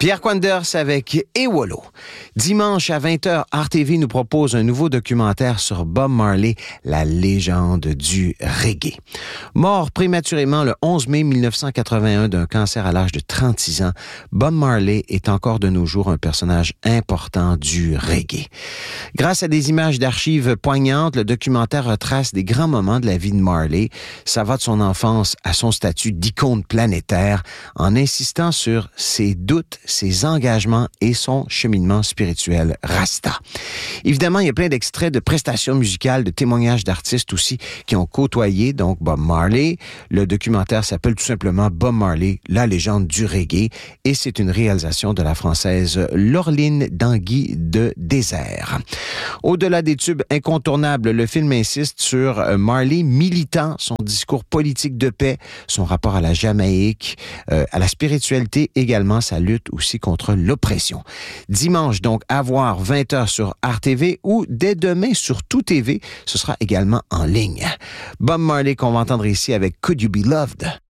Pierre Quanders avec Ewolo. Dimanche à 20h, RTV nous propose un nouveau documentaire sur Bob Marley, la légende du reggae. Mort prématurément le 11 mai 1981 d'un cancer à l'âge de 36 ans, Bob Marley est encore de nos jours un personnage important du reggae. Grâce à des images d'archives poignantes, le documentaire retrace des grands moments de la vie de Marley. Ça va de son enfance à son statut d'icône planétaire, en insistant sur ses doutes, ses engagements et son cheminement spirituel Rasta. Évidemment, il y a plein d'extraits de prestations musicales, de témoignages d'artistes aussi qui ont côtoyé donc Bob Marley. Le documentaire s'appelle tout simplement Bob Marley, la légende du reggae, et c'est une réalisation de la française Laureline Danguy de Désert. Au-delà des tubes incontournables, le film insiste sur Marley militant, son discours politique de paix, son rapport à la Jamaïque, à la spiritualité également, sa lutte aussi contre l'oppression. Dimanche, donc, à voir 20h sur RTV ou dès demain sur Tout TV. Ce sera également en ligne. Bob Marley qu'on va entendre ici avec Could You Be Loved?